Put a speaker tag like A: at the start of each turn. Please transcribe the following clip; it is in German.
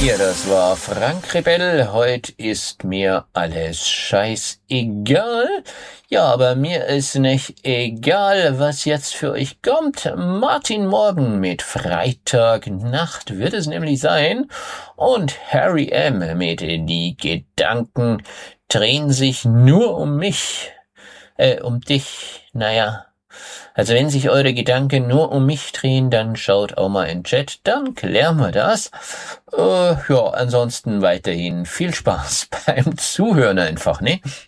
A: Ja, das war Frank Rebell. Heute ist mir alles scheißegal. Ja, aber mir ist nicht egal, was jetzt für euch kommt. Martin Morgen mit Freitagnacht wird es nämlich sein. Und Harry M. mit Die Gedanken drehen sich nur um mich. Um dich. Naja. Also wenn sich eure Gedanken nur um mich drehen, dann schaut auch mal in den Chat, dann klären wir das. Ja, ansonsten weiterhin viel Spaß beim Zuhören einfach, ne?